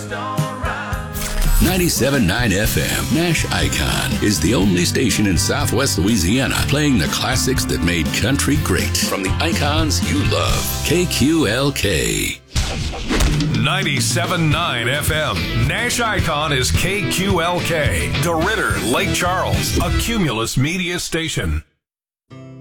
97.9 FM, Nash Icon, is the only station in Southwest Louisiana playing the classics that made country great. From the icons you love, KQLK. 97.9 FM. Nash Icon is KQLK. DeRidder, Lake Charles, a Cumulus Media station.